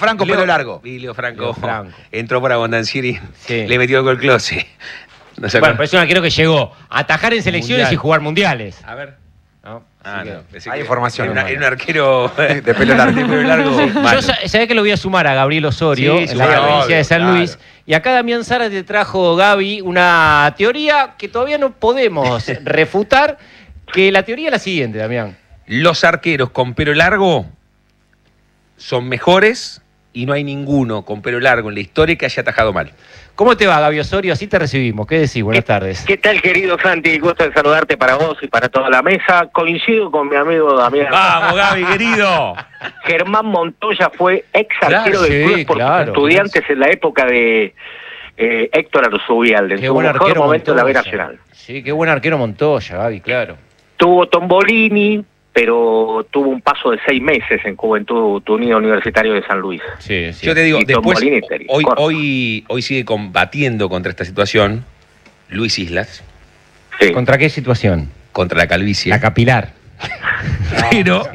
Franco, pelo largo. Y Leo Franco entró para Bondancieri, le metió el gol Close. No sé, bueno, pero es un arquero que llegó a atajar en selecciones y jugar mundiales. A ver. ¿No? Hay información. Hay un arquero de pelo largo. Yo sabés que lo voy a sumar a Gabriel Osorio en la provincia de San Luis. Y acá Damián Zárate te trajo, Gaby, una teoría que todavía no podemos refutar. Que la teoría es la siguiente, Damián. Los arqueros con pelo largo son mejores y no hay ninguno con pelo largo en la historia que haya atajado mal. ¿Cómo te va, Gaby Osorio? Así te recibimos. ¿Qué decís? Buenas tardes. ¿Qué tal, querido Santi? Gusto de saludarte para vos y para toda la mesa. Coincido con mi amigo Damián. ¡Vamos, Gaby, querido! Germán Montoya fue ex arquero del club Estudiantes en la época de Héctor Arzubialde. Qué buen arquero momento de la B Nacional. Sí, qué buen arquero Montoya, Gaby, claro. Tuvo Tombolini, pero tuvo un paso de 6 meses en Juventud Unido Universitario de San Luis. Sí. Yo te digo, después, hoy sigue combatiendo contra esta situación Luis Islas. Sí. ¿Contra qué situación? Contra la calvicie. La capilar. Pero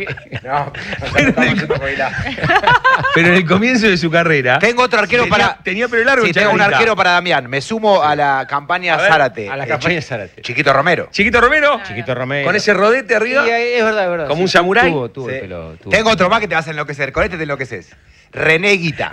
en el comienzo de su carrera tengo otro arquero tenía pelo largo. Sí, tengo un arquero para Damián. Me sumo a la campaña Zárate. A la campaña Zárate. Chiquito Romero. Chiquito Romero. Con ese rodete arriba. Sí, es verdad. Como un samurái. Tengo otro más que te vas a enloquecer. Con este te enloqueces. René Guita.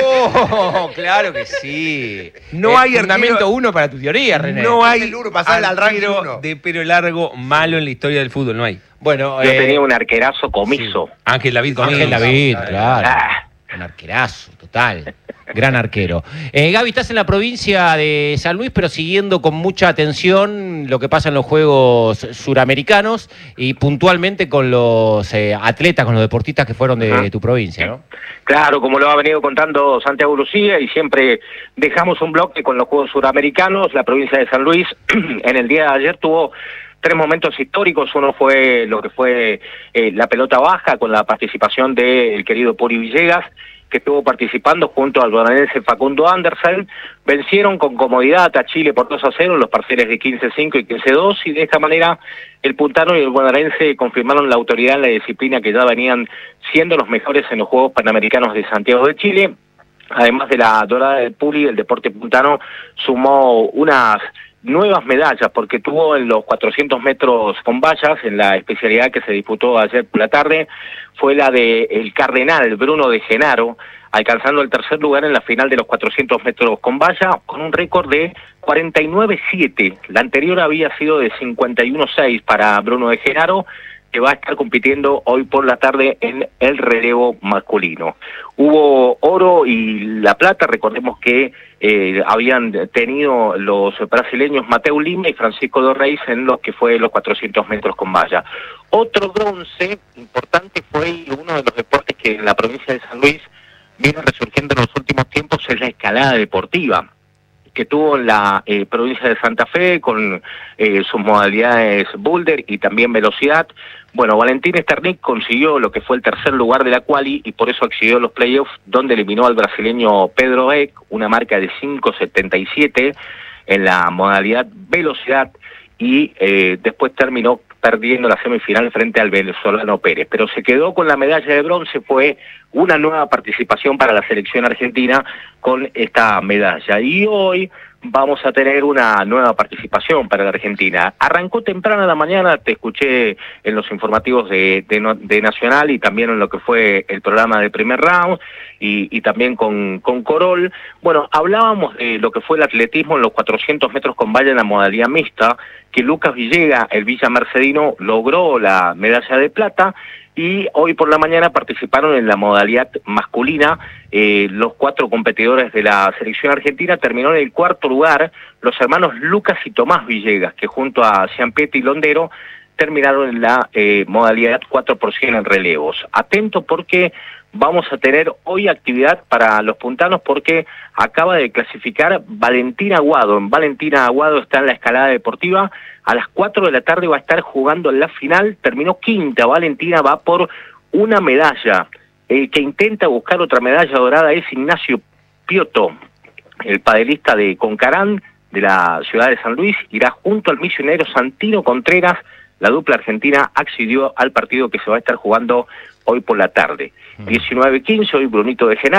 ¡Oh, claro que sí! No hay fundamento uno para tu teoría, René. No hay arquero de pelo largo malo en la historia del fútbol, no hay. Bueno, yo tenía un arquerazo Comiso. Sí. Ángel David Comiso. Ángel David, claro. Un arquerazo, total. Gran arquero. Gaby, estás en la provincia de San Luis, pero siguiendo con mucha atención lo que pasa en los Juegos Suramericanos y puntualmente con los atletas, con los deportistas que fueron de tu provincia, ¿no? Claro, como lo ha venido contando Santiago Lucía, y siempre dejamos un bloque con los Juegos Suramericanos. La provincia de San Luis en el día de ayer tuvo 3 momentos históricos. Uno fue lo que fue la pelota baja, con la participación del querido Puri Villegas, que estuvo participando junto al bonaerense Facundo Andersen. Vencieron con comodidad a Chile por 2-0 los parciales de 15-5 y 15-2, y de esta manera el puntano y el bonaerense confirmaron la autoridad en la disciplina, que ya venían siendo los mejores en los Juegos Panamericanos de Santiago de Chile. Además de la dorada del Puri, el deporte puntano sumó unas nuevas medallas, porque tuvo en los 400 metros con vallas, en la especialidad que se disputó ayer por la tarde, fue la de el cardenal Bruno de Genaro, alcanzando el 3er lugar en la final de los 400 metros con valla, con un récord de 49.7. La anterior había sido de 51.6 para Bruno de Genaro, que va a estar compitiendo hoy por la tarde en el relevo masculino. Hubo oro y la plata. Recordemos que habían tenido los brasileños Mateu Lima y Francisco Dorreis en los que fue los 400 metros con valla. Otro bronce importante fue uno de los deportes que en la provincia de San Luis viene resurgiendo en los últimos tiempos, es la escalada deportiva, que tuvo en la provincia de Santa Fe con sus modalidades boulder y también velocidad. Bueno, Valentín Sternik consiguió lo que fue el 3er lugar de la quali y por eso accedió a los playoffs, donde eliminó al brasileño Pedro Eck, una marca de 5.77 en la modalidad velocidad, y después terminó perdiendo la semifinal frente al venezolano Pérez, pero se quedó con la medalla de bronce. Fue una nueva participación para la selección argentina con esta medalla, y hoy vamos a tener una nueva participación para la Argentina. Arrancó temprano en la mañana, te escuché en los informativos de Nacional y también en lo que fue el programa de Primer Round y también con Corol. Bueno, hablábamos de lo que fue el atletismo en los 400 metros con valla en la modalidad mixta, que Lucas Villegas, el Villa Mercedino, logró la medalla de plata, y hoy por la mañana participaron en la modalidad masculina los 4 competidores de la selección argentina. Terminó en el 4er lugar los hermanos Lucas y Tomás Villegas, que junto a Ciampetti y Londero terminaron en la modalidad 4x100 en relevos. Atento, porque vamos a tener hoy actividad para los puntanos, porque acaba de clasificar Valentina Aguado. Valentina Aguado está en la escalada deportiva. A las 4 de la tarde va a estar jugando en la final. Terminó 5ª. Valentina va por una medalla. El que intenta buscar otra medalla dorada es Ignacio Piotto, el padelista de Concarán, de la ciudad de San Luis. Irá junto al misionero Santino Contreras. La dupla argentina accedió al partido que se va a estar jugando hoy por la tarde. 19:15, hoy Brunito de Genaro.